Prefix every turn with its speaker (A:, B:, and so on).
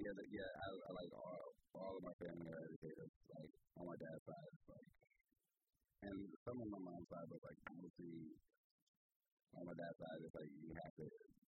A: I like all of my family are educated. Like on my dad's side, it's like, and some on my mom's side, but like mostly on my dad's side, it's like you have to